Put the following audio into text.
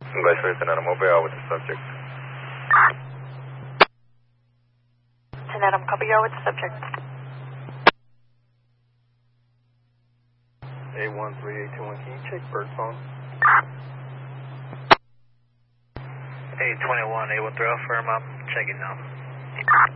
Glacier Tenetum, mobile with the subject. Tenetum, copy you with the subject. A13821, can you check bird phone? A21, A13, firm up, checking now.